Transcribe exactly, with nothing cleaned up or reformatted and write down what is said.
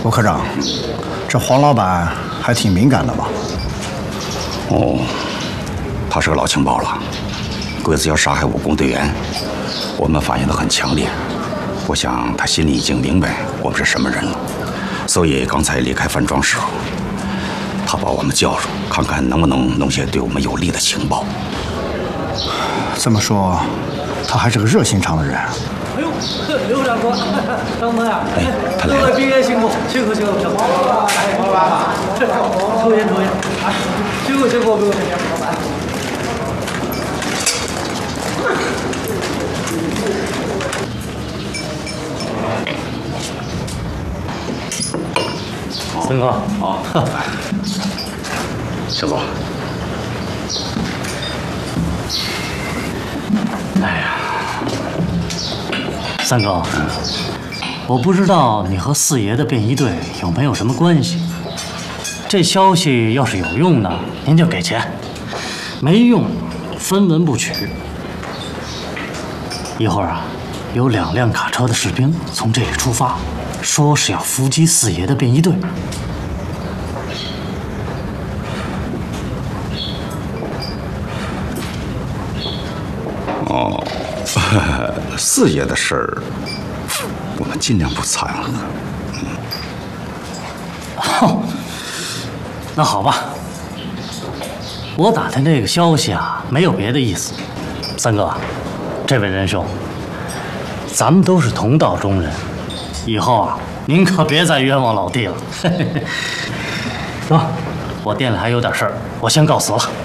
吴科长，这黄老板还挺敏感的吧？ 哦，他是个老情报了。鬼子要杀害武工队员，我们反应得很强烈。我想他心里已经明白我们是什么人了，所以刚才离开饭庄时候，他把我们叫住，看看能不能弄些对我们有利的情报。 这么说，他还是个热心肠的人。 哎呦，刘长官，张门啊！ 哎，他来了。 各位兵员辛苦，辛苦辛苦辛苦！哎，老板，抽烟抽烟，啊，辛苦辛苦，不用谢谢，老板。 三哥， 好，请坐。 哎呀，三哥，我不知道你和四爷的便衣队有没有什么关系。这消息要是有用呢，您就给钱；没用，分文不取。一会儿啊，有两辆卡车的士兵从这里出发，说是要伏击四爷的便衣队。 哦，四爷的事儿，我们尽量不掺和。 哦，那好吧。我打听这个消息啊，没有别的意思。三哥，这位仁兄，咱们都是同道中人，以后啊，您可别再冤枉老弟了。走，我店里还有点事儿，我先告辞了。